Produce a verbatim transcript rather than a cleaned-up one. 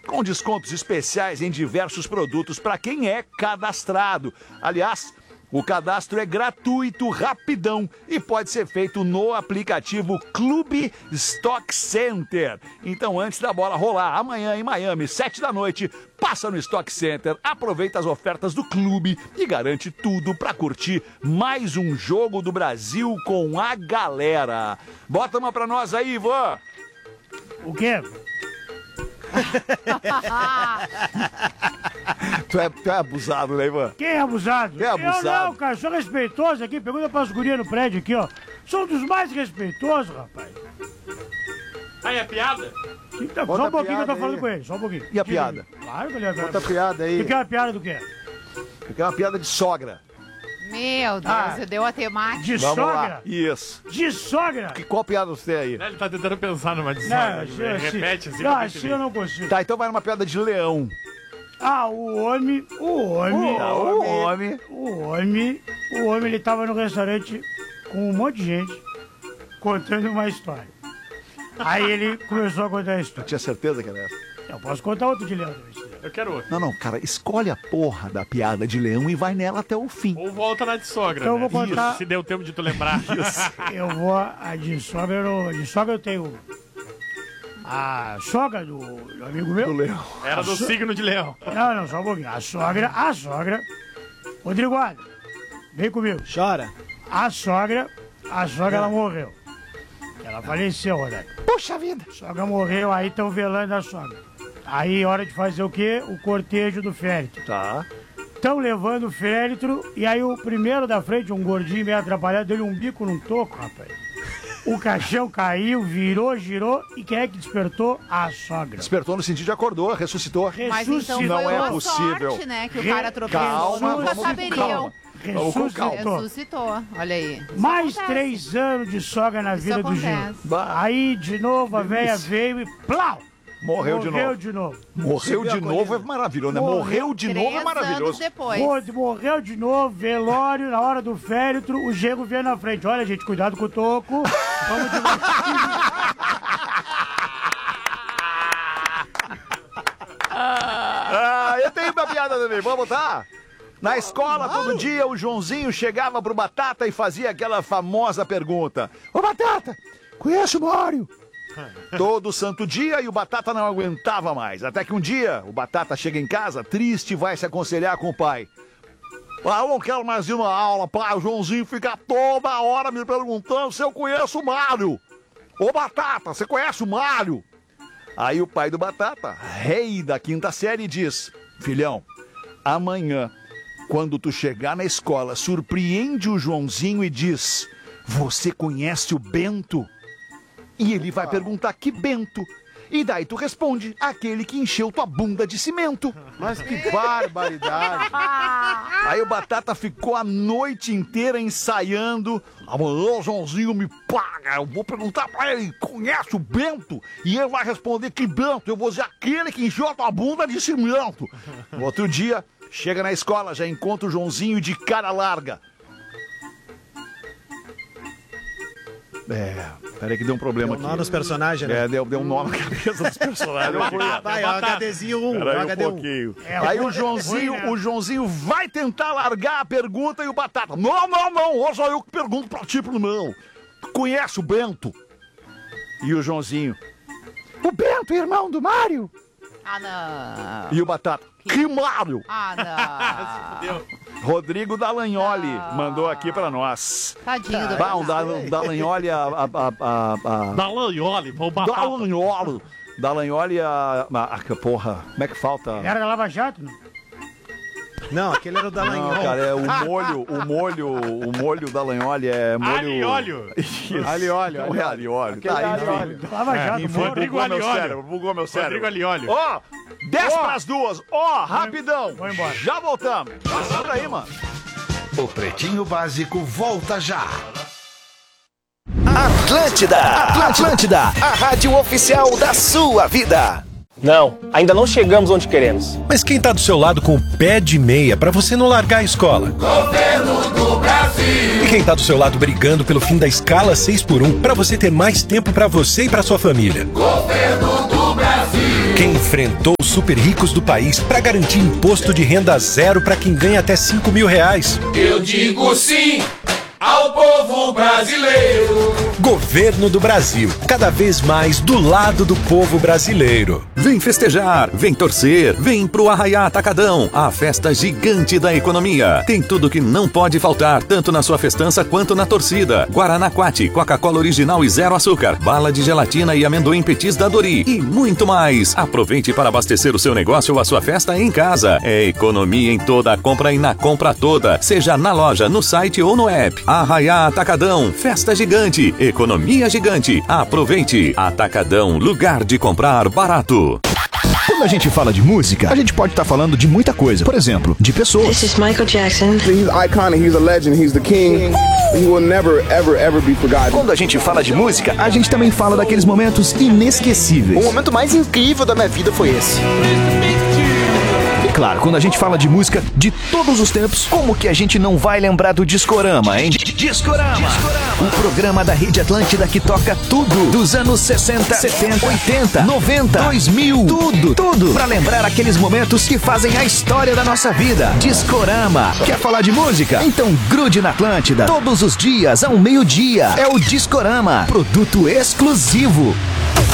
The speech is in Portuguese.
com descontos especiais em diversos produtos para quem é cadastrado. Aliás, o cadastro é gratuito, rapidão e pode ser feito no aplicativo Clube Stock Center. Então, antes da bola rolar, amanhã em Miami, sete da noite, passa no Stock Center, aproveita as ofertas do clube e garante tudo para curtir mais um jogo do Brasil com a galera. Bota uma pra nós aí, Ivan. O quê? tu, é, tu é abusado, né, Ivan? Quem é abusado? Quem é abusado? Eu não, cara, sou respeitoso aqui. Pergunta pras gurias no prédio aqui, ó. Sou um dos mais respeitosos, rapaz. Aí, é piada? Então, Bota só um pouquinho que eu tô piada falando aí. com ele, só um pouquinho. E a piada? Claro que ele é Bota a piada aí. Tu quer uma piada do quê? Porque é uma piada de sogra. Meu Deus, Ah. você deu a temática. De Vamos sogra? lá. Isso. De sogra? Que, qual piada você tem aí? Ele tá tentando pensar numa de Não, sogra. assim, Ele assim, repete assim. Não, pra assim gente eu ver. não consigo. Tá, então vai numa piada de leão. Ah, o homem, o homem, Ah, o homem. o homem, o homem, ele tava no restaurante com um monte de gente contando uma história. Aí ele começou a contar a história. Tinha certeza que era essa? Eu posso contar outro de leão também. Eu quero outro. Não, não, cara, escolhe a porra da piada de leão e vai nela até o fim. Ou volta na de sogra, Então eu né? vou contar- Isso, se deu tempo de tu lembrar. Eu vou, a de sogra, eu- de sogra eu tenho a sogra do, do amigo meu. Do leão. Era do signo de leão. Não, não, só um pouquinho. A sogra, a sogra. Rodrigo Adler, vem comigo. Chora. A sogra, a sogra, ela morreu. Ela faleceu, Rodrigo. Puxa vida. A sogra morreu, aí estão velando a sogra. Aí, hora de fazer o quê? O cortejo do féretro. Tá. Estão levando o féretro, e aí o primeiro da frente, um gordinho meio atrapalhado, deu-lhe um bico num toco, rapaz. O caixão caiu, virou, girou, e quem é que despertou? A sogra. Despertou no sentido de acordou, ressuscitou. Mas então foi Não é uma possível. sorte, né, que o cara atropelou. Calma, Nunca vamos com saberiam. calma. Vamos com calma. Ressuscitou. Ressuscitou, olha aí. Isso Mais acontece. três anos de sogra na Isso vida do Gil. acontece. Bah. Aí, de novo, a velha Delícia. veio e plau! Morreu de Morreu novo. de novo. Morreu Subiu de a novo é colina. maravilhoso, né? Morreu Morreu de novo é Três maravilhoso. anos depois. Rod- Morreu de novo, velório, na hora do féretro, o Gego veio na frente. Olha, gente, cuidado com o toco. Vamos devagar. Ah, eu tenho uma piada também, vamos botar? Na escola, todo dia, o Joãozinho chegava pro Batata e fazia aquela famosa pergunta. Ô, Batata, conhece o Mário? Todo santo dia e o Batata não aguentava mais. Até que um dia, o Batata chega em casa, triste, e vai se aconselhar com o pai. Ah, eu não quero mais ir na aula, pai. O Joãozinho fica toda hora me perguntando se eu conheço o Mário. Ô, Batata, você conhece o Mário? Aí o pai do Batata, rei da quinta série, diz: filhão, amanhã, quando tu chegar na escola, surpreende o Joãozinho e diz: você conhece o Bento? E ele vai perguntar: que Bento? E daí tu responde: aquele que encheu tua bunda de cimento. Mas que barbaridade. Aí o Batata ficou a noite inteira ensaiando. Amanhã o Joãozinho me paga. Eu vou perguntar pra ele: conhece o Bento? E ele vai responder: que Bento? Eu vou dizer: aquele que encheu a tua bunda de cimento. No outro dia, chega na escola, já encontra o Joãozinho de cara larga. É, peraí que deu um problema Deu nó aqui. nos personagens, né? É, deu, deu um nó na cabeça dos personagens. Eu fui- Vai, ó, HDzinho um, Peraí um H D um. pouquinho. É, Aí ruim, o Joãozinho, é ruim, né? o Joãozinho vai tentar largar a pergunta e o Batata: não, não, não, hoje eu que pergunto pra ti primeiro. Tu conhece o Bento? E o Joãozinho: o Bento, irmão do Mário. Ah, não. E o Batata: que Mário? Ah, não. Rodrigo Dallagnoli Ah. mandou aqui pra nós. Tadinho do Bah, o Da- o Dallagnoli, a... a, a, a, a... Dallagnoli, vou bater. Dallagnoli. Dallagnoli, a, a, a... Porra, como é que falta? Era da Lava Jato, não? Não, aquele era o Dallagnol. Não, cara, é o molho, o molho, o molho da Lanholi é molho... Ali, óleo. Isso. Alióleo, Não é alióleo. Aquele Tá, é enfim. alióleo. Lava Jato, enfim, morto. Rodrigo Bugou meu Alióleo. cérebro, bugou meu cérebro. Rodrigo Alióleo. Ó, dez pras duas. Ó, rapidão. Vou embora. Já voltamos. Passa por aí, mano. O Pretinho Básico volta já. Atlântida, Atlântida, a rádio oficial da sua vida. Não, ainda não chegamos onde queremos. Mas quem tá do seu lado com o pé de meia pra você não largar a escola? Governo do Brasil. E quem tá do seu lado brigando pelo fim da escala seis por um pra você ter mais tempo pra você e pra sua família? Governo do Brasil. Quem enfrentou os super ricos do país para garantir imposto de renda zero para quem ganha até cinco mil reais? Eu digo sim ao povo brasileiro. Governo do Brasil, cada vez mais do lado do povo brasileiro. Vem festejar, vem torcer, vem pro Arraiá Atacadão, a festa gigante da economia. Tem tudo que não pode faltar, tanto na sua festança quanto na torcida. Guaraná Quati, Coca-Cola original e zero açúcar, bala de gelatina e amendoim petis da Dori e muito mais. Aproveite para abastecer o seu negócio ou a sua festa em casa. É economia em toda a compra e na compra toda, seja na loja, no site ou no app. Arraiá Atacadão, festa gigante, economia gigante. Aproveite. Atacadão, lugar de comprar barato. Quando a gente fala de música, a gente pode estar falando de muita coisa. Por exemplo, de pessoas. This is Michael Jackson. He's iconic, he's a legend, he's the king. He will never, ever, ever be forgotten. Quando a gente fala de música, a gente também fala daqueles momentos inesquecíveis. O momento mais incrível da minha vida foi esse. E claro, quando a gente fala de música de todos os tempos, como que a gente não vai lembrar do Discorama, hein? Discorama! Discorama. O programa da Rede Atlântida que toca tudo dos anos sessenta, setenta, oitenta, noventa, dois mil, tudo, tudo, pra lembrar aqueles momentos que fazem a história da nossa vida. Discorama. Quer falar de música? Então grude na Atlântida. Todos os dias, ao meio-dia. É o Discorama. Produto exclusivo.